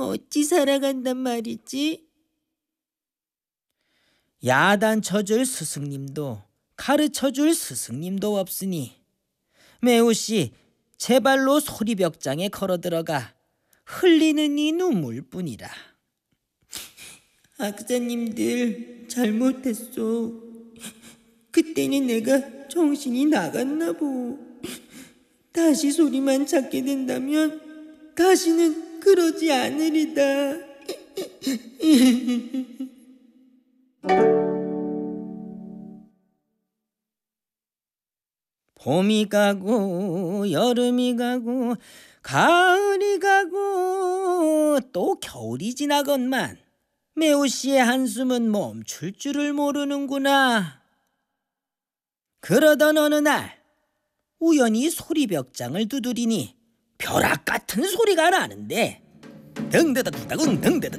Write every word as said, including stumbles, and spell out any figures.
어찌 살아간단 말이지? 야단쳐줄 스승님도 가르쳐줄 스승님도 없으니 매우씨 제발로 소리벽장에 걸어들어가 흘리는 이 눈물뿐이라. 악사님들 잘못했어. 그때는 내가 정신이 나갔나 보. 다시 소리만 찾게 된다면 다시는 그러지 않으리다. 봄이 가고 여름이 가고 가을이 가고 또 겨울이 지나건만 매우씨의 한숨은 멈출 줄을 모르는구나. 그러던 어느 날 우연히 소리벽장을 두드리니 벼락 같은 소리가 나는데 덩대덕덩 덩대덕